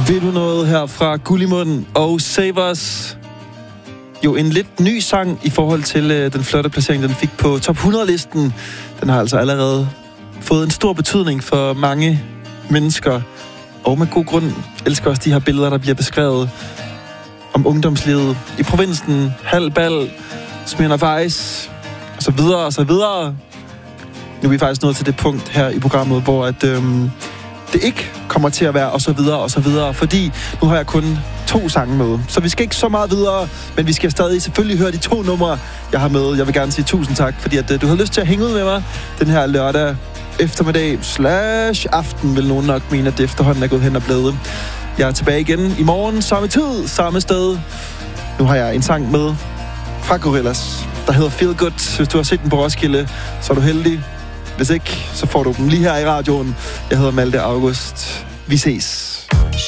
Vil du noget her fra Gullimund og Save Us? Jo, en lidt ny sang i forhold til den flotte placering, den fik på top 100-listen. Den har altså allerede fået en stor betydning for mange mennesker. Og med god grund elsker også de her billeder, der bliver beskrevet om ungdomslivet i provinsen, Halbal, Smirnovejs, og så videre, og så videre. Nu er vi faktisk nået til det punkt her i programmet, hvor at, det ikke kommer til at være og så videre, fordi nu har jeg kun 2 sange med. Så vi skal ikke så meget videre, men vi skal stadig selvfølgelig høre de 2 numre, jeg har med. Jeg vil gerne sige tusind tak, fordi at du har lyst til at hænge ud med mig den her lørdag eftermiddag / aften, vil nogen nok mene, at det efterhånden er gået hen og blevet. Jeg er tilbage igen i morgen, samme tid, samme sted. Nu har jeg en sang med fra Gorillaz, der hedder Feel Good. Hvis du har set den på Roskilde, så er du heldig. Hvis ikke, så får du den lige her i radioen. Jeg hedder Malte August. Vi ses.